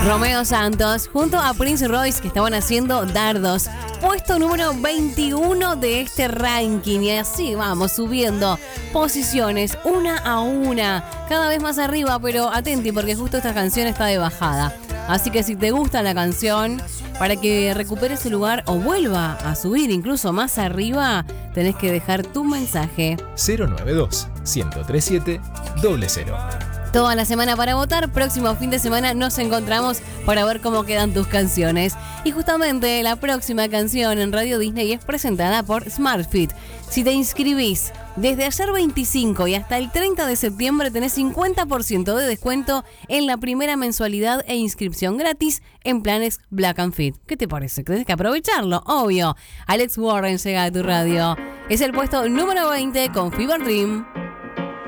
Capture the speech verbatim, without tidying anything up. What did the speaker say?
Romeo Santos junto a Prince Royce, que estaban haciendo Dardos. Puesto número veintiuno de este ranking. Y así vamos subiendo posiciones una a una, cada vez más arriba, pero atenti porque justo esta canción está de bajada. Así que si te gusta la canción, para que recupere su lugar o vuelva a subir incluso más arriba, tenés que dejar tu mensaje. cero nueve dos, uno cero tres siete, cero cero. Toda la semana para votar. Próximo fin de semana nos encontramos para ver cómo quedan tus canciones. Y justamente la próxima canción en Radio Disney es presentada por SmartFit. Si te inscribís desde ayer veinticinco y hasta el treinta de septiembre, tenés cincuenta por ciento de descuento en la primera mensualidad e inscripción gratis en planes Black and Fit. ¿Qué te parece? Tienes que aprovecharlo, obvio. Alex Warren llega a tu radio. Es el puesto número veinte con Fever Dream.